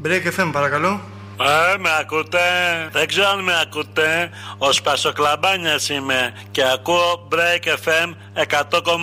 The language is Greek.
Break FM, παρακαλώ. Με ακούτε? Δεν ξέρω αν με ακούτε. Ο Σπασοκλαμπάνιας είμαι και ακούω Break FM 100,2.